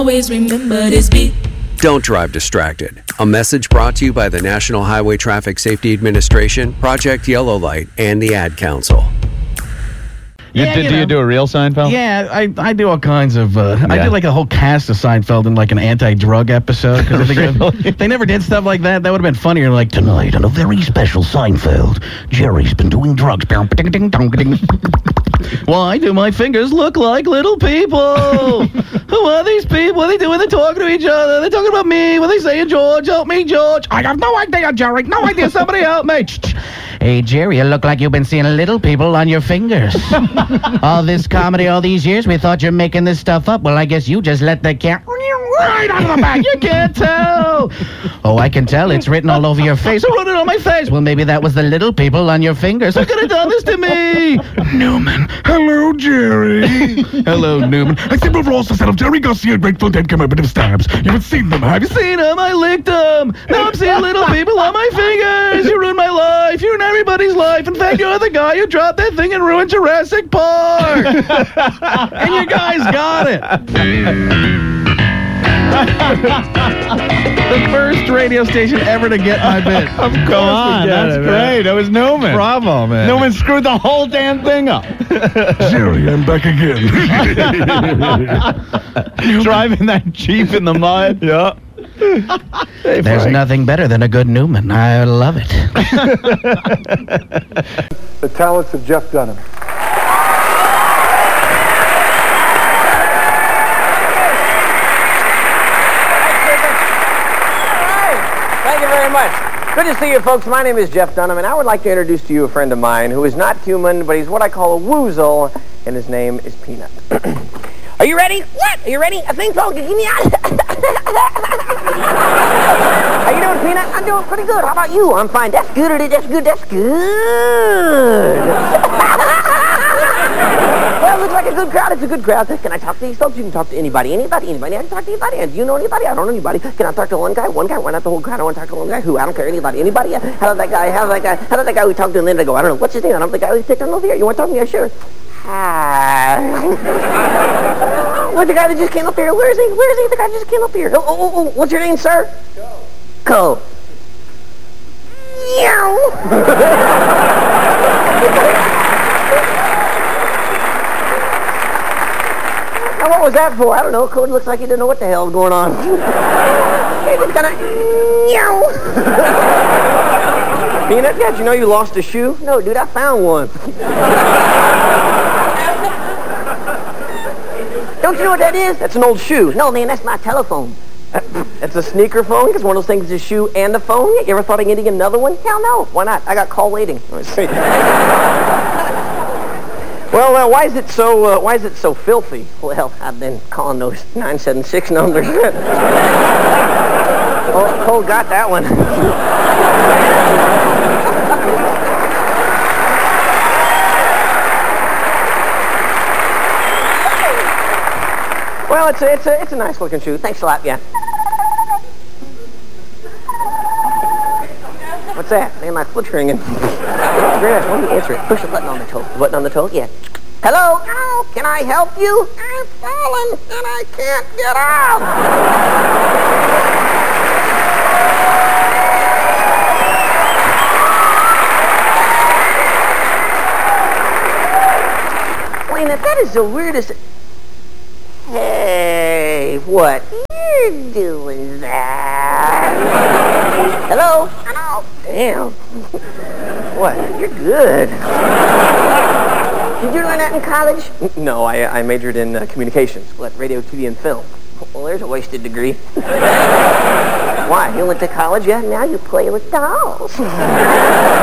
Always remember this beat. Don't drive distracted. A message brought to you by the National Highway Traffic Safety Administration, Project Yellow Light, and the Ad Council. Do you do a real Seinfeld? Yeah, I do all kinds of... I did like a whole cast of Seinfeld in like an anti-drug episode. Cause they never did stuff like that. That would have been funnier. Like, tonight on a very special Seinfeld, Jerry's been doing drugs. Why do my fingers look like little people? Who are these people? What are they doing? They're talking to each other. They're talking about me. What are they saying? George, help me, George. I have no idea, Jerry. No idea. Somebody help me. Hey, Jerry, you look like you've been seeing little people on your fingers. All this comedy all these years, we thought you're making this stuff up. Well, I guess you just let the cat right out of the back. You can't tell. Oh, I can tell. It's written all over your face. Who wrote it on my face? Well, maybe that was the little people on your fingers. Who could have done this to me? Newman. Hello, Jerry. Hello, Newman. I see we've lost the set of Jerry Garcia Grateful Dead commemorative stamps. You haven't seen them, have you? Seen them? I licked them. Now I'm seeing little people on my fingers. You ruined my life. You ruined everybody's life. In fact, you're the guy who dropped that thing and ruined Jurassic Park. And you guys got it. The first radio station ever to get my bit. Of course, come on, that's great. That was Newman. Bravo, man. Newman screwed the whole damn thing up. Jerry, I'm back again. Driving that Jeep in the mud. Yeah. Hey, there's nothing better than a good Newman. I love it. The talents of Jeff Dunham. Thank you very much. Good to see you, folks. My name is Jeff Dunham, and I would like to introduce to you a friend of mine who is not human, but he's what I call a woozle, and his name is Peanut. Are you ready? What? Are you ready? I think so. Give me out. How you doing, Peanut? I'm doing pretty good. How about you? I'm fine. That's good. That's good. That's good. Well, it looks like a good crowd. It's a good crowd. Can I talk to these folks? You can talk to anybody. I can talk to anybody. Do you know anybody? I don't know anybody. Can I talk to one guy? One guy? Why not the whole crowd? I want to talk to one guy. Who? I don't care. Anybody. Anybody? How did that guy we talked to, and then they go, I don't know. What's his name? I don't know the guy we picked on over here. You want to talk to me? Yeah, sure. Hi. What's the guy that just came up here? Where is he? The guy that just came up here. Oh. What's your name, sir? Co. Meow. Now, what was that for? I don't know. Code looks like he didn't know what the hell was going on. Hey, just kind of meow. Peanut, did you know you lost a shoe? No, dude, I found one. Don't you know what that is? That's an old shoe. No, man, that's my telephone. That's a sneaker phone? Because one of those things is a shoe and a phone? You ever thought of getting another one? Hell no. Why not? I got call waiting. Let's see. Well, why is it so filthy? Well, I've been calling those 976 numbers. Oh, Cole got that one. Well, it's a nice looking shoe. Thanks a lot, yeah. What's that? Man, my foot's ringing. Why don't you answer it? Push the button on the toe. The button on the toe? Yeah. Hello? Ow, can I help you? I'm falling and I can't get out. Wait a minute, that is the weirdest... Hey, what? You're doing that. Hello? Hello? Damn. What? You're good. Did you learn that in college? No, I majored in communications. What? Radio, TV, and film. Well, there's a wasted degree. Why? You went to college? Yeah, now you play with dolls.